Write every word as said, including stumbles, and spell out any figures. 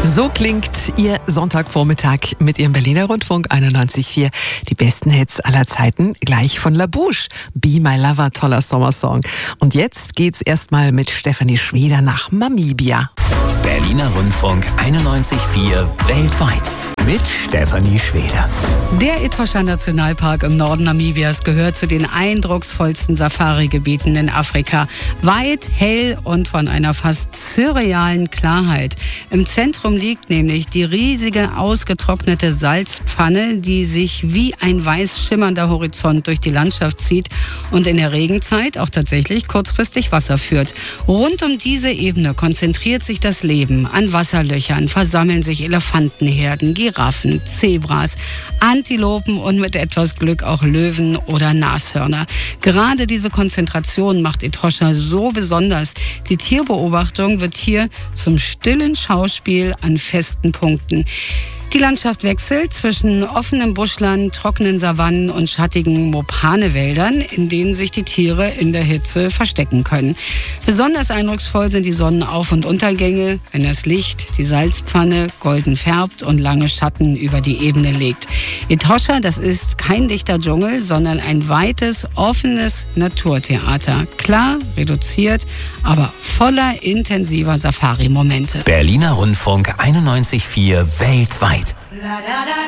So klingt Ihr Sonntagvormittag mit Ihrem Berliner Rundfunk einundneunzig Komma vier. Die besten Hits aller Zeiten, gleich von La Bouche. Be My Lover, toller Sommersong. Und jetzt geht's erstmal mit Stefanie Schweder nach Namibia. Berliner Rundfunk einundneunzig Komma vier weltweit mit Stefanie Schweder. Der Etosha Nationalpark im Norden Namibias gehört zu den eindrucksvollsten Safari-Gebieten in Afrika. Weit, hell und von einer fast surrealen Klarheit. Im Zentrum liegt nämlich die riesige, ausgetrocknete Salzpfanne, die sich wie ein weiß schimmernder Horizont durch die Landschaft zieht und in der Regenzeit auch tatsächlich kurzfristig Wasser führt. Rund um diese Ebene konzentriert sich das Leben. An Wasserlöchern versammeln sich Elefantenherden, Giraffen, Zebras, Antilopen und mit etwas Glück auch Löwen oder Nashörner. Gerade diese Konzentration macht Etosha so besonders. Die Tierbeobachtung wird hier zum stillen Schauspiel an festen Punkten. Die Landschaft wechselt zwischen offenem Buschland, trockenen Savannen und schattigen Mopane-Wäldern, in denen sich die Tiere in der Hitze verstecken können. Besonders eindrucksvoll sind die Sonnenauf- und Untergänge, wenn das Licht die Salzpfanne golden färbt und lange Schatten über die Ebene legt. Etosha, das ist kein dichter Dschungel, sondern ein weites, offenes Naturtheater. Klar, reduziert, aber voller intensiver Safari-Momente. Berliner Rundfunk einundneunzig Komma vier weltweit.